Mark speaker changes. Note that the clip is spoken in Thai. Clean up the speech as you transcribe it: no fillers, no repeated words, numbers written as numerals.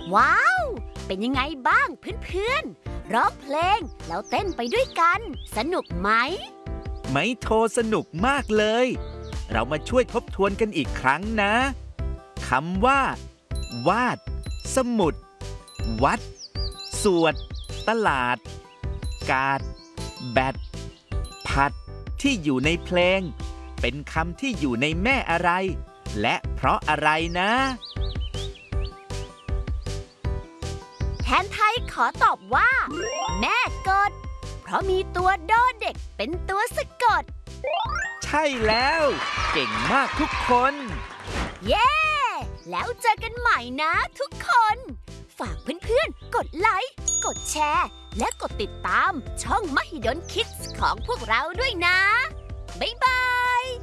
Speaker 1: ว้าว เป็นยังไงบ้างเพื่อนๆร้องเพลงแล้วเต้นไปด้วยกัน สนุกไหม
Speaker 2: ไมโทสนุกมากเลย เรามาช่วยทบทวนกันอีกครั้งนะคำว่า วาด สมุด วัด สวด ตลาด กาด แบด ผัด ที่อยู่ในเพลง เป็นคำที่อยู่ในแม่อะไร และเพราะอะไรนะ
Speaker 1: แทนไทยขอตอบว่า แม่กด เพราะมีตัวดอเด็กเป็นตัวสะกด
Speaker 2: ใช่แล้ว เก่งมากทุกคน
Speaker 1: เย้ แล้วเจอกันใหม่นะทุกคน ฝากเพื่อนๆ กดไลค์ กดแชร์ และกดติดตามช่องมหิดลคิดส์ของพวกเราด้วยนะ บ๊ายบาย